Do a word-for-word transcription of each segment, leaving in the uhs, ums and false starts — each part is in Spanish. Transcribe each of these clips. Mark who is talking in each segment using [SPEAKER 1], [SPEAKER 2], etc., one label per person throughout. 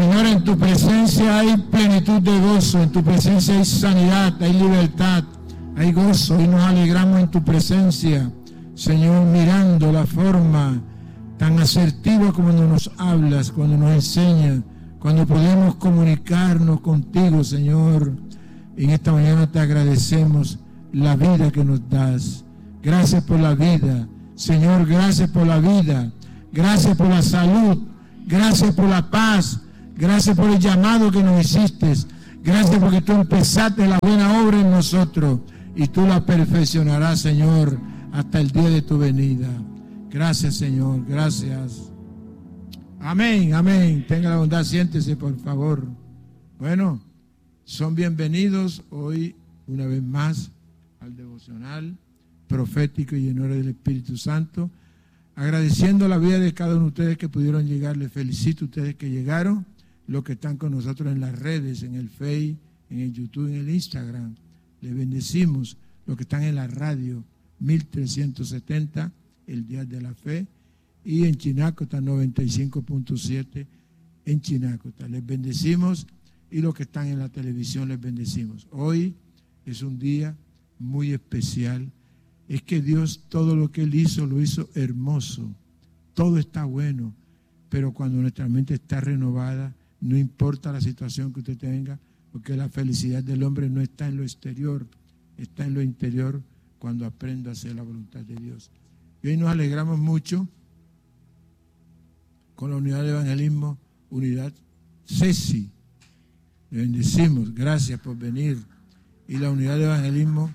[SPEAKER 1] Señor, en tu presencia hay plenitud de gozo, en tu presencia hay sanidad, hay libertad, hay gozo, y nos alegramos en tu presencia, Señor, mirando la forma tan asertiva como nos hablas, cuando nos enseñas, cuando podemos comunicarnos contigo, Señor. En esta mañana te agradecemos la vida que nos das. Gracias por la vida, Señor, gracias por la vida, gracias por la salud, gracias por la paz, gracias por el llamado que nos hiciste, gracias porque tú empezaste la buena obra en nosotros y tú la perfeccionarás, Señor, hasta el día de tu venida. Gracias, Señor, gracias. Amén, amén. Tenga la bondad, siéntese, por favor. Bueno, son bienvenidos hoy una vez más al devocional profético y en hora del Espíritu Santo. Agradeciendo la vida de cada uno de ustedes que pudieron llegar. Les felicito a ustedes que llegaron, los que están con nosotros en las redes, en el Facebook, en el YouTube, en el Instagram. Les bendecimos. Los que están en la radio, mil trescientos setenta, el Día de la Fe, y en Chinacota, noventa y cinco punto siete en Chinacota. Les bendecimos, y los que están en la televisión les bendecimos. Hoy es un día muy especial. Es que Dios, todo lo que Él hizo, lo hizo hermoso. Todo está bueno, pero cuando nuestra mente está renovada, no importa la situación que usted tenga, porque la felicidad del hombre no está en lo exterior, está en lo interior, cuando aprendo a hacer la voluntad de Dios. Y hoy nos alegramos mucho con la unidad de evangelismo, unidad Ceci. Le bendecimos, gracias por venir. Y la unidad de evangelismo,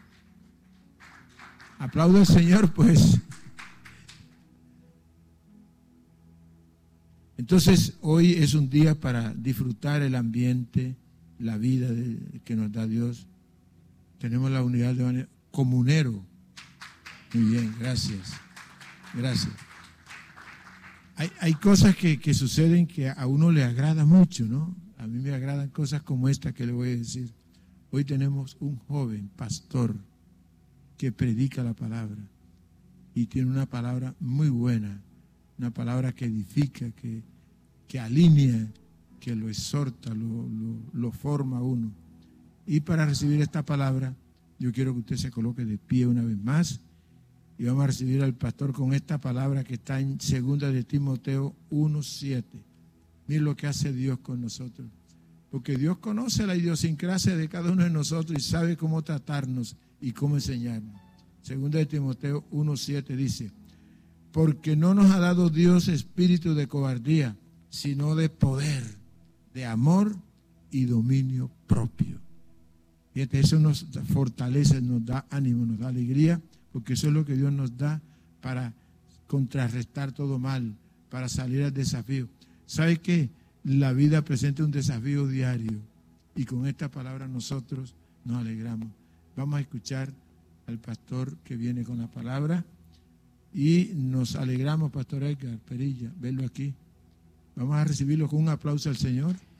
[SPEAKER 1] aplaudo al Señor, pues. Entonces, hoy es un día para disfrutar el ambiente, la vida de, que nos da Dios. Tenemos la unidad de comunero. Muy bien, gracias. Gracias. Hay, hay cosas que, que suceden que a uno le agrada mucho, ¿no? A mí me agradan cosas como esta que le voy a decir. Hoy tenemos un joven pastor que predica la palabra y tiene una palabra muy buena, una palabra que edifica, que, que alinea, que lo exhorta, lo, lo, lo forma a uno. Y para recibir esta palabra, yo quiero que usted se coloque de pie una vez más y vamos a recibir al pastor con esta palabra que está en segunda de Timoteo uno siete. Miren lo que hace Dios con nosotros, porque Dios conoce la idiosincrasia de cada uno de nosotros y sabe cómo tratarnos y cómo enseñarnos. Segunda de Timoteo uno siete dice: porque no nos ha dado Dios espíritu de cobardía, sino de poder, de amor y dominio propio. Fíjate, eso nos fortalece, nos da ánimo, nos da alegría, porque eso es lo que Dios nos da para contrarrestar todo mal, para salir al desafío. ¿Sabe qué? La vida presenta un desafío diario y con esta palabra nosotros nos alegramos. Vamos a escuchar al pastor que viene con la palabra y nos alegramos, pastor Edgar Perilla, verlo aquí. Vamos a recibirlo con un aplauso al Señor.